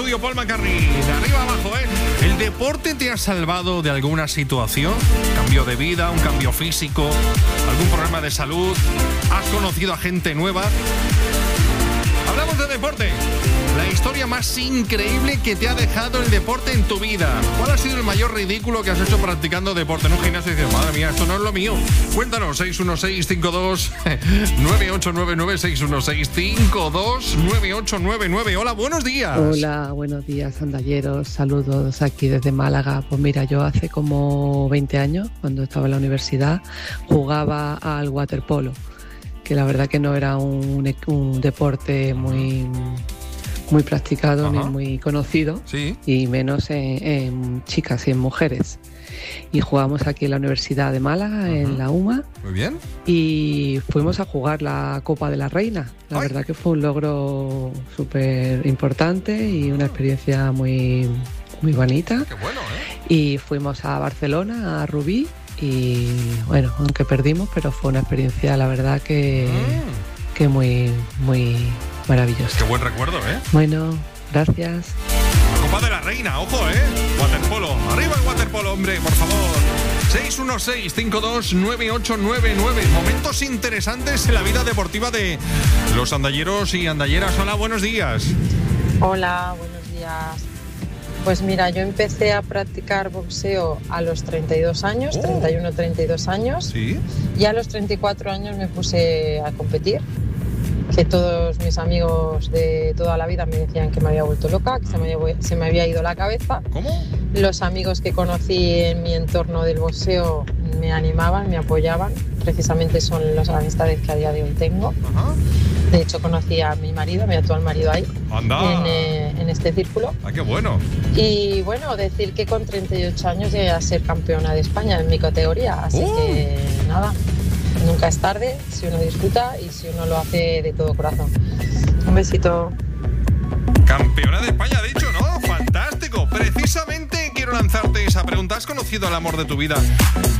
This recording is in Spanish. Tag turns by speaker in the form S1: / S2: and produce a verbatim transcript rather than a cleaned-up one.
S1: estudio, Paul McCartney. De arriba abajo, ¿eh? ¿El deporte te ha salvado de alguna situación? ¿Cambio de vida, un cambio físico, algún problema de salud? ¿Has conocido a gente nueva? Hablamos de deporte. La historia más increíble que te ha dejado el deporte en tu vida. ¿Cuál ha sido el mayor ridículo que has hecho practicando deporte en un gimnasio? Y dices, madre mía, esto no es lo mío. Cuéntanos, seis uno seis, cinco dos, nueve ocho nueve nueve, seis uno seis, cinco dos, nueve ocho nueve nueve. Hola, buenos días.
S2: Hola, buenos días, andalleros. Saludos aquí desde Málaga. Pues mira, yo hace como veinte años, cuando estaba en la universidad, jugaba al waterpolo, que la verdad que no era un, un deporte muy... muy practicado. Ajá. Ni muy conocido. Sí. Y menos en, en chicas y en mujeres. Y jugamos aquí en la Universidad de Málaga. Ajá. En la UMA.
S1: Muy bien.
S2: Y fuimos a jugar la Copa de la Reina. La Ay. verdad que fue un logro súper importante y una experiencia muy, muy bonita.
S1: Qué bueno, ¿eh?
S2: Y fuimos a Barcelona, a Rubí, y bueno, aunque perdimos, pero fue una experiencia, la verdad que, mm. que muy, muy maravillosa.
S1: Qué buen recuerdo, ¿eh?
S2: Bueno, gracias.
S1: La Copa de la Reina, ojo, ¿eh? Waterpolo. Arriba el waterpolo, hombre, por favor. seis uno seis, cinco dos, nueve ocho nueve nueve. Momentos interesantes en la vida deportiva de los andalleros y andalleras. Hola, buenos días.
S3: Hola, buenos días. Pues mira, yo empecé a practicar boxeo a los treinta y dos años, oh. treinta y uno, treinta y dos años.
S1: ¿Sí?
S3: Y a los treinta y cuatro años me puse a competir. Que todos mis amigos de toda la vida me decían que me había vuelto loca, que se me había, se me había ido la cabeza.
S1: ¿Cómo?
S3: Los amigos que conocí en mi entorno del boxeo me animaban, me apoyaban. Precisamente son las amistades que a día de hoy tengo.
S1: Ajá.
S3: De hecho, conocí a mi marido, a mi actual marido ahí,
S1: ¡Anda!
S3: En, eh, en este círculo.
S1: ¡Ah, qué bueno!
S3: Y bueno, decir que con treinta y ocho años llegué a ser campeona de España en mi categoría. Así uh. que nada, nunca es tarde si uno disfruta y si uno lo hace de todo corazón. Un besito.
S1: Campeona de España, ha dicho, ¿no? ¡Fantástico! Precisamente quiero lanzarte esa pregunta. ¿Has conocido al amor de tu vida